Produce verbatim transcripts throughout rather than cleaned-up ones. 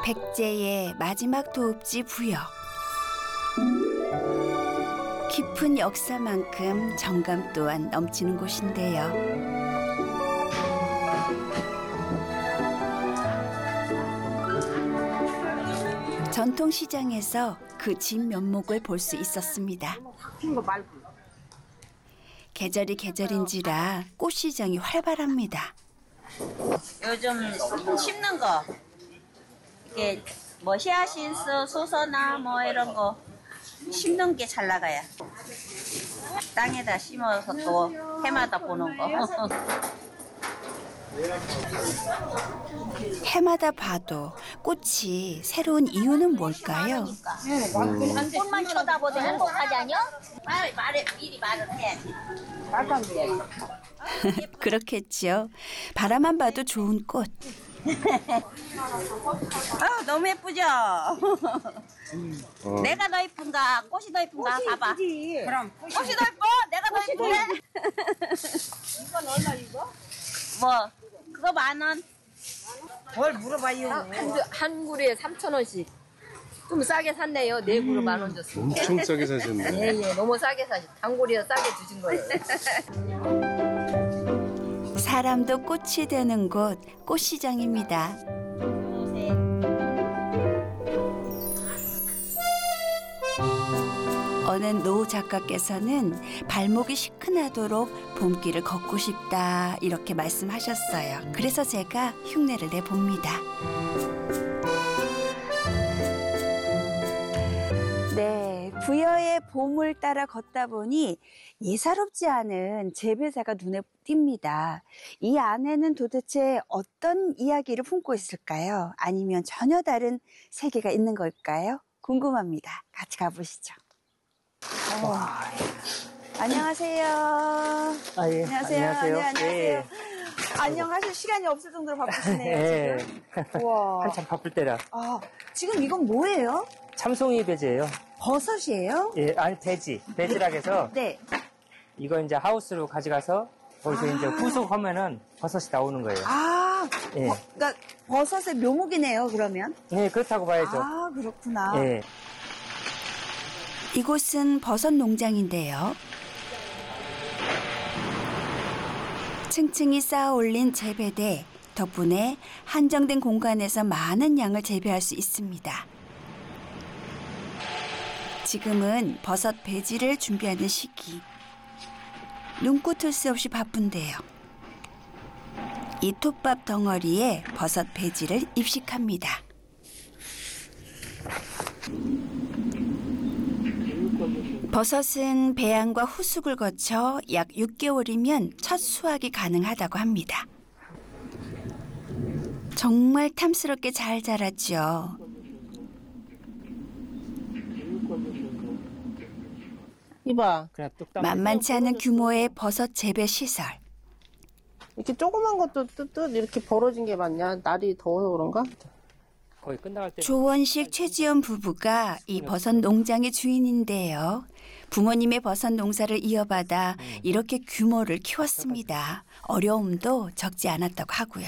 백제의 마지막 도읍지 부여. 깊은 역사만큼 정감 또한 넘치는 곳인데요. 전통시장에서 그 진면목을 볼 수 있었습니다. 계절이 계절인지라 꽃시장이 활발합니다. 요즘 심는 거, 이게 뭐 히아신스, 수서나 뭐 이런 거 심는 게 잘 나가요. 땅에다 심어서 또 해마다 보는 거. 해마다 봐도 꽃이 새로운 이유는 뭘까요? 음. 꽃만 쳐다보도 행복하지 않냐? 말, 말해, 미리 말을 해. 말도 안 돼. 그렇겠죠. 바라만 봐도 좋은 꽃. 아, 너무 예쁘죠? 어. 내가 더 예쁜가? 꽃이 더 예쁜가? 꽃이 봐봐. 예쁘지. 그럼 꽃이, 꽃이 더 예뻐? 내가 더 예쁜데? 이건 얼마 이거? 뭐 그거 만 원. 뭘 물어봐요? 한, 한 그루에 삼천 원씩. 좀 싸게 샀네요. 네 그루 만 원 줬어요. 엄청 싸게 사셨네. 예, 예, 너무 싸게 사셨. 단골이라 싸게 주신 거예요. 사람도 꽃이 되는 곳, 꽃시장입니다. 어느 노 작가께서는 발목이 시큰하도록 봄길을 걷고 싶다 이렇게 말씀하셨어요. 그래서 제가 흉내를 내봅니다. 네, 부여의 봄을 따라 걷다 보니 예사롭지 않은 재배사가 눈에 띕니다. 이 안에는 도대체 어떤 이야기를 품고 있을까요? 아니면 전혀 다른 세계가 있는 걸까요? 궁금합니다. 같이 가보시죠. 어. 안녕하세요. 아, 예. 안녕하세요. 안녕하세요. 네, 안녕하세요. 예. 안녕하실 시간이 없을 정도로 바쁘시네요. 예. 지금. 우와. 한참 바쁠 때라. 아, 지금 이건 뭐예요? 참송이 배지예요. 버섯이에요? 예, 아니 배지. 배지라고 해서 네. 이거 이제 하우스로 가져가서 거기서 아. 이제 후숙하면은 버섯이 나오는 거예요. 아, 예. 버, 그러니까 버섯의 묘목이네요. 그러면. 예, 그렇다고 봐야죠. 아, 그렇구나. 예. 이곳은 버섯 농장인데요. 층층이 쌓아 올린 재배대 덕분에 한정된 공간에서 많은 양을 재배할 수 있습니다. 지금은 버섯 배지를 준비하는 시기. 눈꽃을 새 없이 바쁜데요. 이 톱밥 덩어리에 버섯 배지를 입식합니다. 버섯은 배양과 후숙을 거쳐 약 육 개월이면 첫 수확이 가능하다고 합니다. 정말 탐스럽게 잘 자랐죠. 이봐. 그냥 뚝딱. 만만치 않은 규모의 버섯 재배 시설. 이렇게 조그만 것도 뜯듯 이렇게 벌어진 게 많냐? 날이 더워서 그런가? 거의 끝나갈 때. 조원식 최지연 부부가 이 버섯 농장의 주인인데요. 부모님의 버섯 농사를 이어받아 이렇게 규모를 키웠습니다. 어려움도 적지 않았다고 하고요.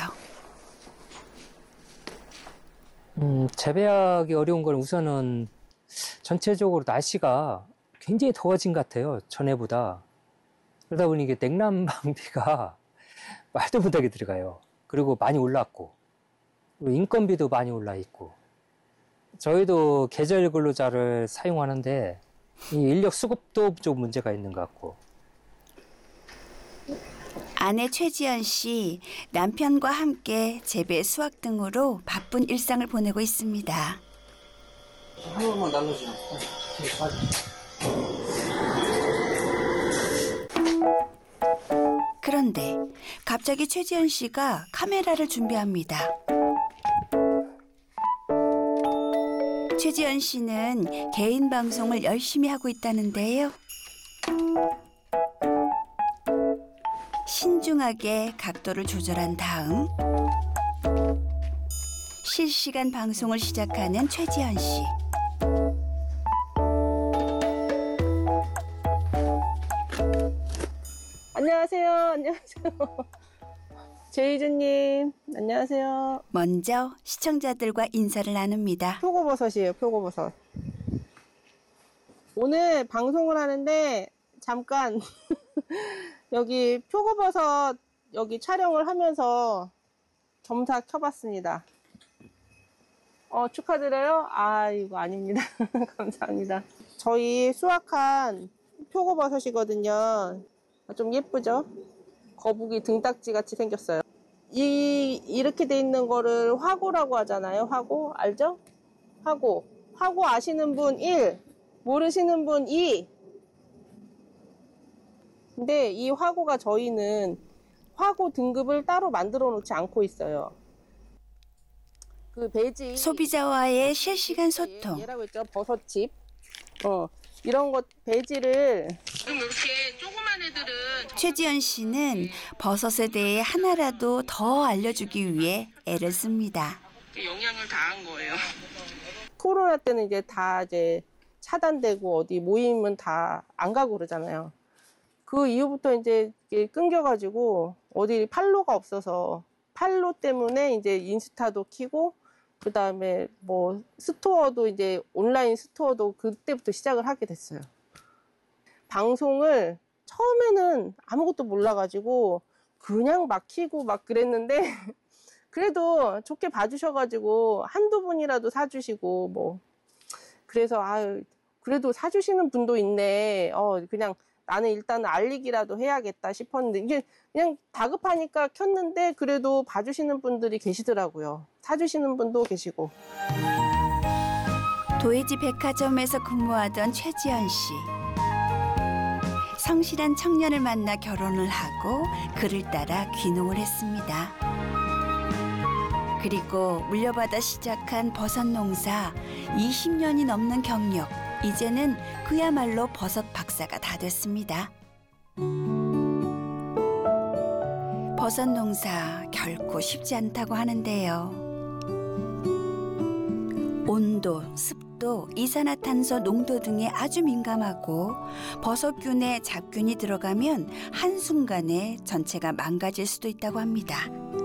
음, 재배하기 어려운 건 우선은 전체적으로 날씨가 굉장히 더워진 것 같아요. 전에보다. 그러다 보니 이게 냉난방비가 말도 못하게 들어가요. 그리고 많이 올랐고, 그리고 인건비도 많이 올라 있고. 저희도 계절 근로자를 사용하는데 이 인력 수급도 좀 문제가 있는 것 같고. 아내 최지연 씨, 남편과 함께 재배, 수확 등으로 바쁜 일상을 보내고 있습니다. 한 번만 나눠주면. 그런데 갑자기 최지연 씨가 카메라를 준비합니다. 최지연 씨는 개인 방송을 열심히 하고 있다는데요. 신중하게 각도를 조절한 다음 실시간 방송을 시작하는 최지연 씨. 안녕하세요. 안녕하세요. 제이주님, 안녕하세요. 먼저 시청자들과 인사를 나눕니다. 표고버섯이에요, 표고버섯. 오늘 방송을 하는데 잠깐 여기 표고버섯 여기 촬영을 하면서 점사 켜봤습니다. 어, 축하드려요? 아, 이거 아닙니다. 감사합니다. 저희 수확한 표고버섯이거든요. 좀 예쁘죠? 거북이 등딱지 같이 생겼어요. 이, 이렇게 돼 있는 거를 화고라고 하잖아요. 화고. 알죠? 화고. 화고 아시는 분 일, 모르시는 분 이. 근데 이 화고가 저희는 화고 등급을 따로 만들어 놓지 않고 있어요. 그 배지. 소비자와의 실시간 소통. 얘라고 했죠. 버섯칩. 어. 이런 것 배지를 지금 이렇게 조그만 애들은 최지연 씨는 버섯에 대해 하나라도 더 알려주기 위해 애를 씁니다. 영향을 다한 거예요. 코로나 때는 이제 다 이제 차단되고 어디 모임은 다 안 가고 그러잖아요. 그 이후부터 이제 끊겨가지고 어디 팔로가 없어서 팔로 때문에 이제 인스타도 키고 그 다음에 뭐 스토어도 이제 온라인 스토어도 그때부터 시작을 하게 됐어요. 방송을 처음에는 아무것도 몰라가지고 그냥 막 키고 막 그랬는데 그래도 좋게 봐주셔가지고 한두 분이라도 사주시고 뭐 그래서 아유 그래도 사주시는 분도 있네. 어 그냥 나는 일단 알리기라도 해야겠다 싶었는데 이게 그냥 다급하니까 켰는데 그래도 봐주시는 분들이 계시더라고요. 사주시는 분도 계시고. 도예지 백화점에서 근무하던 최지연 씨. 성실한 청년을 만나 결혼을 하고 그를 따라 귀농을 했습니다. 그리고 물려받아 시작한 버섯 농사 이십 년이 넘는 경력. 이제는 그야말로 버섯 박사가 다 됐습니다. 버섯 농사 결코 쉽지 않다고 하는데요. 온도, 습도, 이산화탄소 농도 등에 아주 민감하고 버섯균에 잡균이 들어가면 한순간에 전체가 망가질 수도 있다고 합니다.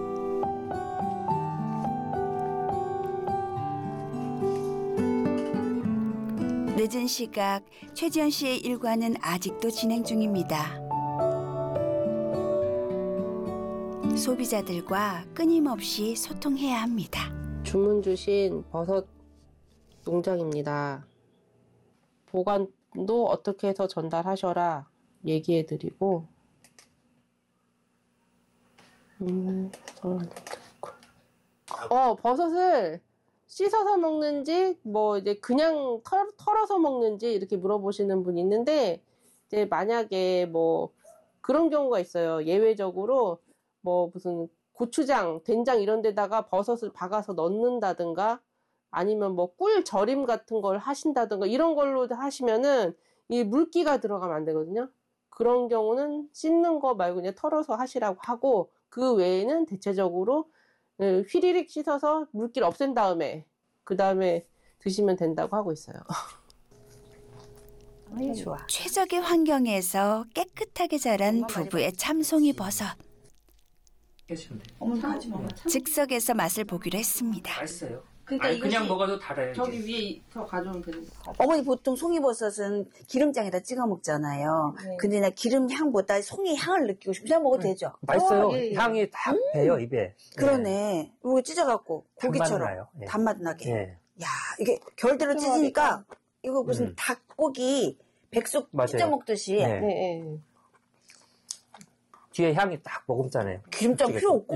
늦은 시각 최지연 씨의 일과는 아직도 진행 중입니다. 소비자들과 끊임없이 소통해야 합니다. 주문 주신 버섯 농장입니다. 보관도 어떻게 해서 전달하셔라 얘기해드리고 음, 어 버섯을 씻어서 먹는지 뭐 이제 그냥 털, 털어서 먹는지 이렇게 물어보시는 분이 있는데 이제 만약에 뭐 그런 경우가 있어요. 예외적으로 뭐 무슨 고추장, 된장 이런 데다가 버섯을 박아서 넣는다든가 아니면 뭐 꿀 절임 같은 걸 하신다든가 이런 걸로 하시면은 이 물기가 들어가면 안 되거든요. 그런 경우는 씻는 거 말고 그냥 털어서 하시라고 하고 그 외에는 대체적으로 휘리릭 씻어서 물기를 없앤 다음에 그 다음에 드시면 된다고 하고 있어요. 좋아. 최적의 환경에서 깨끗하게 자란 부부의 참송이 버섯. 즉석에서 맛을 보기로 했습니다. 맛있어요. 그러니까 아니, 그냥 이것이 먹어도 달아요. 저기 위에 더 가져오면 되는 거. 어머니 보통 송이버섯은 기름장에다 찍어 먹잖아요. 네. 근데 나 기름 향보다 송이 향을 느끼고 싶으면 그냥 먹어도 되죠? 맛있어요. 어, 예, 예. 향이 딱 배요 입에. 그러네. 이거 찢어갖고 단맛 고기처럼 나요. 예. 단맛 나게. 예. 야 이게 결대로 찢으니까 이거 무슨 음. 닭고기 백숙 맞아요. 찢어 먹듯이 네. 네, 네. 뒤에 향이 딱 머금잖아요. 기름장 필요 없고